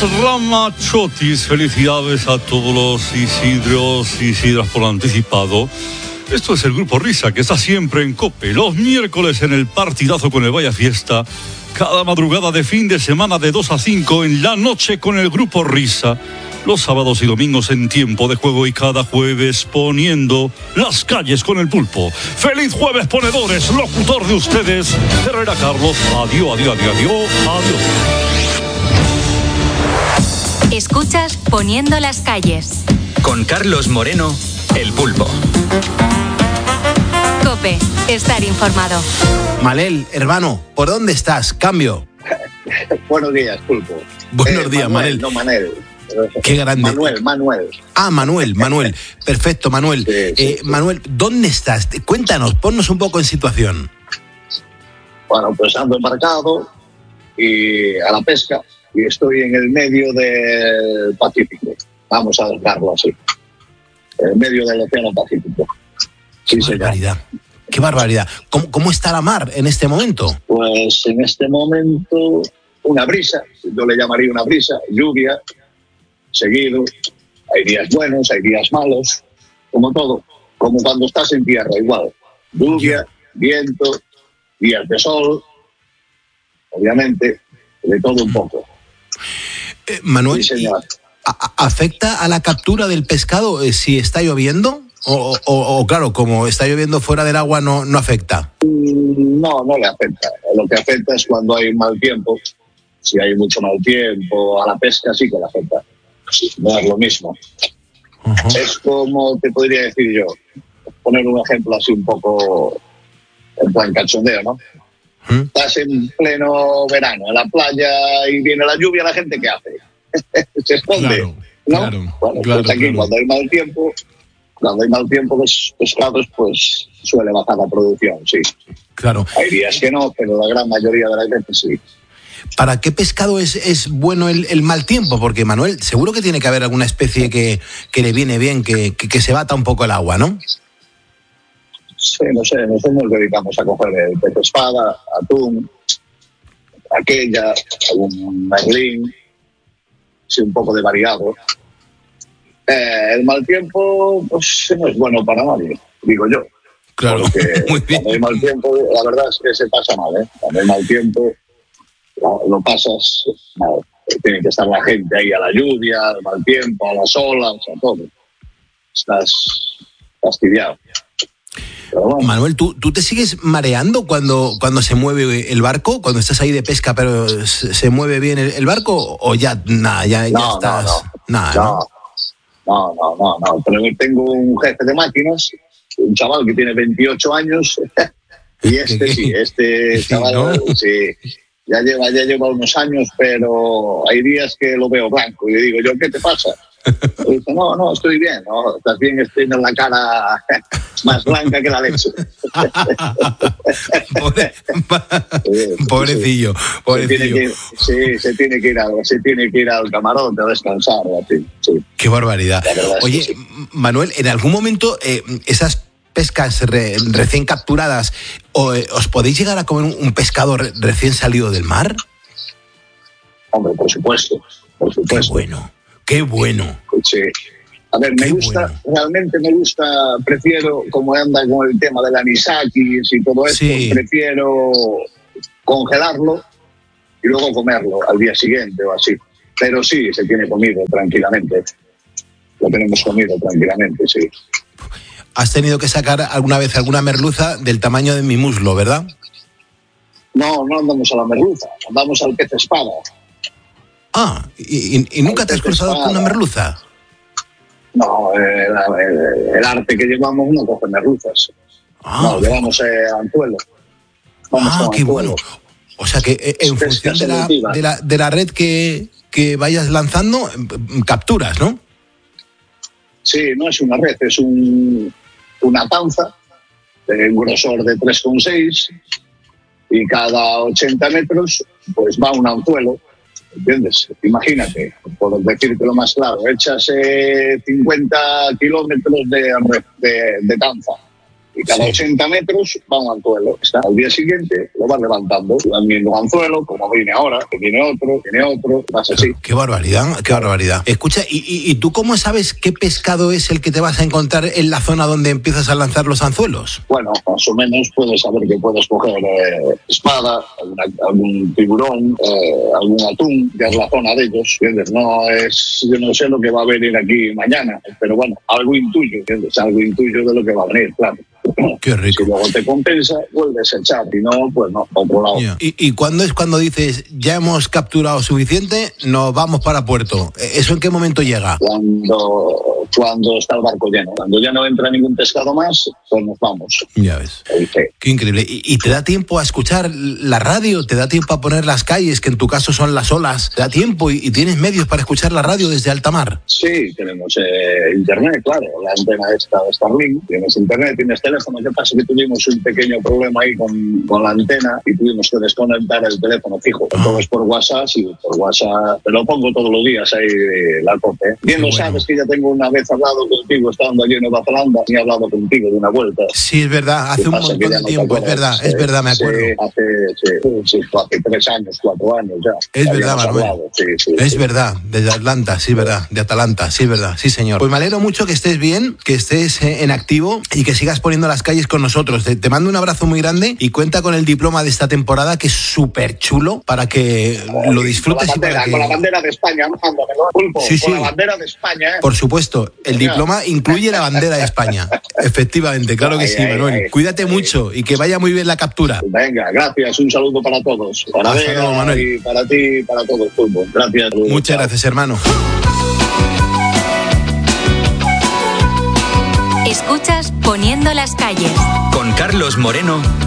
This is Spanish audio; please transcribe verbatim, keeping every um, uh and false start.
Ramachotis, felicidades a todos los Isidros y Isidras por anticipado. Esto es el Grupo Risa, que está siempre en COPE, los miércoles en el partidazo con el Vaya Fiesta, cada madrugada de fin de semana de dos a cinco en la noche con el Grupo Risa, los sábados y domingos en tiempo de juego y cada jueves poniendo las calles con el pulpo. ¡Feliz jueves, ponedores! Locutor de ustedes, Herrera Carlos. Adiós, adiós, adiós, adiós, adiós. Escuchas Poniendo las calles. Con Carlos Moreno, el pulpo. COPE, estar informado. Manel, hermano, ¿por dónde estás? Cambio. Buenos días, pulpo. Buenos eh, días, Manuel. Manel. No, Manel. Qué grande. Manuel, Manuel. Ah, Manuel, Manuel. Perfecto, Manuel. Sí, sí, eh, sí. Manuel, ¿dónde estás? Cuéntanos, ponnos un poco en situación. Bueno, pues ando embarcado y a la pesca y estoy en el medio del Pacífico. Vamos a dejarlo así. En el medio del Océano Pacífico. Qué Sí, señor. barbaridad. Qué barbaridad. ¿Cómo, ¿Cómo está la mar en este momento? Pues en este momento una brisa, yo le llamaría una brisa, lluvia, seguido. Hay días buenos, hay días malos, como todo, como cuando estás en tierra, igual. Lluvia, viento, días de sol, obviamente, de todo un poco. Eh, Manuel, Sí, señor. ¿a- a- ¿afecta a la captura del pescado eh, si está lloviendo? O, o- o, claro, como está lloviendo fuera del agua, no, no afecta. No, no le afecta. Lo que afecta es cuando hay mal tiempo. Si hay mucho mal tiempo, a la pesca sí que le afecta. No es lo mismo. Ujú. Es como te podría decir yo, poner un ejemplo así un poco en plan cachondeo, ¿no? ¿Mm? Estás en pleno verano en la playa y viene la lluvia, ¿la gente qué hace? Se esconde, Claro, ¿no? claro, Bueno, claro, pues aquí claro. cuando hay mal tiempo, cuando hay mal tiempo los pescados, pues suele bajar la producción, sí. Claro. Hay días que no, pero la gran mayoría de las veces sí. ¿Para qué pescado es, es bueno el, el mal tiempo? Porque, Manuel, seguro que tiene que haber alguna especie que, que le viene bien, que, que, que se bata un poco el agua, ¿no? Sí, no sé, nosotros nos dedicamos a coger el pez espada, atún, aquella, algún merlín, sí, un poco de variado. Eh, el mal tiempo, pues no es bueno para nadie, digo yo. Claro, Porque muy bien. cuando hay mal tiempo, la verdad es que se pasa mal, ¿eh? Cuando hay mal tiempo, lo, lo pasas mal. Tiene que estar la gente ahí a la lluvia, al mal tiempo, a las olas, a todo. Estás fastidiado. Pero bueno, Manuel, ¿tú, ¿tú te sigues mareando cuando, cuando se mueve el barco? Cuando estás ahí de pesca, pero se, se mueve bien el, el barco, o ya nada, ya, ya No, no, estás. no. Nada, no, no, no, no, no. Pero tengo un jefe de máquinas, un chaval que tiene veintiocho años, y este sí, este Sí, chaval, ¿no? sí, ya lleva, ya lleva unos años, pero hay días que lo veo blanco y le digo yo, ¿qué te pasa? Y dice, no, no, estoy bien, no, estás bien, estoy en la cara más blanca que la leche. Pobre- Sí, pobrecillo, Se tiene pobrecillo. que ir, sí, se tiene que ir a, se tiene que ir al camarote a descansar, así, sí. Qué barbaridad. La verdad es Oye, que sí. Manuel, ¿en algún momento eh, esas pescas re- recién capturadas, o, eh, os podéis llegar a comer un, un pescado re- recién salido del mar? Hombre, por supuesto, por Qué supuesto. bueno, qué bueno. Sí. A ver, me Qué gusta, bueno. realmente me gusta, prefiero, como anda con el tema del anisakis y todo esto, Sí. prefiero congelarlo y luego comerlo al día siguiente o así. Pero sí, se tiene comido tranquilamente. Lo tenemos comido tranquilamente, sí. Has tenido que sacar alguna vez alguna merluza del tamaño de mi muslo, ¿verdad? No, no andamos a la merluza, andamos al pez espada. Ah, ¿y, y- y nunca te has cruzado con una merluza? No, eh, la- el, el arte que llevamos no coge merluzas. Ah, no, llevamos eh, anzuelo. Vamos ah, con qué anzuelo. bueno. O sea que eh, en Pesca función de la, selectiva. de la, de la red que, que vayas lanzando, em, capturas, ¿no? Sí, no es una red, es un, una panza de un grosor de tres coma seis y cada ochenta metros pues va un anzuelo, ¿entiendes? Imagínate, por decirte lo más claro, echas eh, cincuenta kilómetros de, re- de, de tanza Y cada Sí. ochenta metros va un anzuelo. Está al día siguiente, lo vas levantando. Van viendo un anzuelo, como viene ahora, que viene otro, viene otro, vas así. Qué barbaridad, qué barbaridad. Escucha, ¿y, y, y tú cómo sabes qué pescado es el que te vas a encontrar en la zona donde empiezas a lanzar los anzuelos? Bueno, más o menos puedes saber que puedes coger eh, espada, alguna, algún tiburón, eh, algún atún, que es la zona de ellos, ¿entiendes? No es, yo no sé lo que va a venir aquí mañana, pero bueno, algo intuyo, ¿entiendes? Algo intuyo de lo que va a venir, claro. Qué rico. Si luego te compensa, vuelves a echar, si no, pues no, a otro lado. Yeah. ¿Y, ¿Y cuándo es cuando dices, ya hemos capturado suficiente, nos vamos para puerto? ¿Eso en qué momento llega? Cuando, cuando está el barco lleno, cuando ya no entra ningún pescado más, pues nos vamos. Ya ves. Dice, Qué increíble. ¿Y, y te da tiempo a escuchar la radio? ¿Te da tiempo a poner las calles, que en tu caso son las olas? ¿Te da tiempo y, y tienes medios para escuchar la radio desde alta mar? sí, tenemos eh, internet, claro, la antena esta de Starlink, tienes internet, tienes teléfono. ¿Qué pasa? Que tuvimos un pequeño problema ahí con, con la antena y tuvimos que desconectar el teléfono fijo. Ah. Todo es por WhatsApp, y por WhatsApp te lo pongo todos los días ahí eh, la cope. ¿eh? Bien Qué lo bueno. sabes que ya tengo una vez hablado contigo estando allí en Nueva Zelanda y he hablado contigo de una vuelta. Sí, es verdad, hace ¿Qué un pasa? montón Que ya de no te tiempo, es acuerdas. verdad, es Eh, verdad, me sí, acuerdo. hace, sí, sí, hace tres años, cuatro años ya. Es Ya verdad, habíamos Manuel. hablado, sí, sí, Es sí. verdad, desde Atlanta, sí, verdad, de Atalanta, sí, verdad, sí, señor. Pues me alegro mucho que estés bien, que estés eh, en activo y que sigas poniendo las calles con nosotros. Te, te mando un abrazo muy grande y cuenta con el diploma de esta temporada, que es súper chulo, para que lo disfrutes con y la bandera, para que... con la bandera de España, mándamelo, Pulpo, Sí, sí. con la bandera de España, ¿eh? Por supuesto, el Genial. diploma incluye la bandera de España. Efectivamente, claro que Ay, sí, ay, Manuel. ay. Cuídate Ay. mucho y que vaya muy bien la captura. Venga, gracias, un saludo para todos. Para Hasta Bea luego, Manuel. y para ti y para todo el fútbol. Gracias. Muchas Chao. gracias, hermano. Escuchas Poniendo las calles. Con Carlos Moreno,